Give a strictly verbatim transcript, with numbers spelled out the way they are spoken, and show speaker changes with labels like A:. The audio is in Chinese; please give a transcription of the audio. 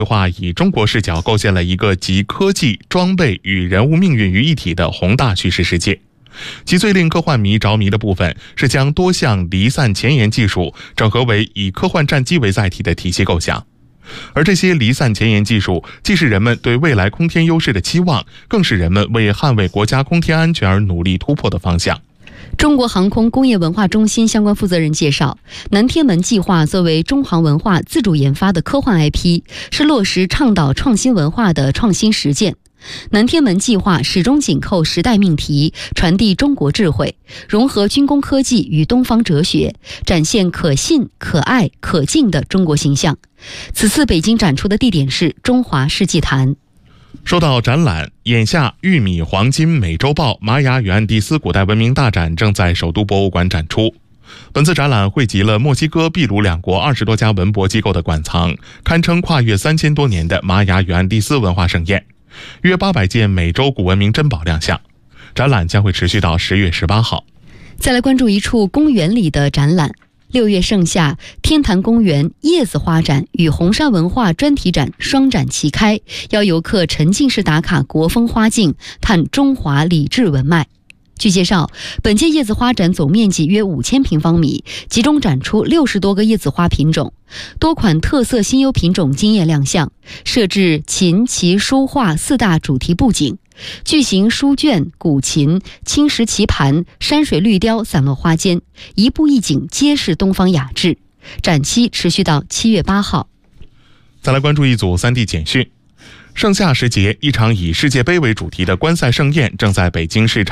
A: 划以中国视角构建了一个集科技、装备与人物命运于一体的宏大叙事世界。其最令科幻迷着迷的部分是将多项离散前沿技术整合为以科幻战机为载体的体系构想。而这些离散前沿技术既是人们对未来空天优势的期望，更是人们为捍卫国家空天安全而努力突破的方向。
B: 中国航空工业文化中心相关负责人介绍，南天门计划作为中航文化自主研发的科幻 I P， 是落实倡导创新文化的创新实践。南天门计划始终紧扣时代命题，传递中国智慧，融合军工科技与东方哲学，展现可信、可爱、可敬的中国形象。此次北京展出的地点是中华世纪坛。
A: 说到展览，眼下玉米、黄金、美洲豹、玛雅与安第斯古代文明大展正在首都博物馆展出。本次展览汇集了墨西哥、秘鲁两国二十多家文博机构的馆藏，堪称跨越三千多年的玛雅与安第斯文化盛宴。约八百件美洲古文明珍宝亮相，展览将会持续到十月十八号。
B: 再来关注一处公园里的展览。六月盛夏，天坛公园叶子花展与红山文化专题展双展齐开，邀游客沉浸式打卡国风花境，探中华礼制文脉。据介绍，本届叶子花展总面积约五千平方米，集中展出六十多个叶子花品种，多款特色新优品种惊艳亮相，设置琴、棋、书画四大主题布景，巨型书卷、古琴、青石棋盘、山水绿雕散落花间，一步一景皆是东方雅致。展期持续到七月八号。
A: 再来关注一组 三 D 简讯。盛夏时节，一场以世界杯为主题的观赛盛宴正在北京市